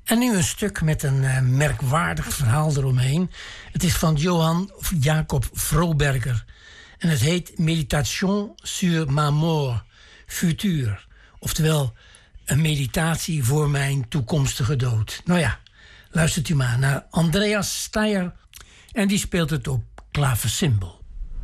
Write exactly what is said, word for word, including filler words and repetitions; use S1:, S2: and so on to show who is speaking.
S1: En nu een stuk met een uh, merkwaardig verhaal eromheen. Het is van Johann Jacob Froberger. En het heet Méditation sur ma mort future. Oftewel, een meditatie voor mijn toekomstige dood. Nou ja, luistert u maar naar Andreas Steyer. En die speelt het op klavecimbal.